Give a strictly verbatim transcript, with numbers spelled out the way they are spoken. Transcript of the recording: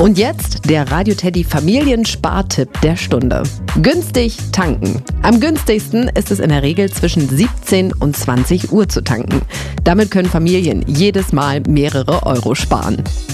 Und jetzt der Radio Teddy Familienspartipp der Stunde. Günstig tanken. Am günstigsten ist es in der Regel zwischen siebzehn und zwanzig Uhr zu tanken. Damit können Familien jedes Mal mehrere Euro sparen.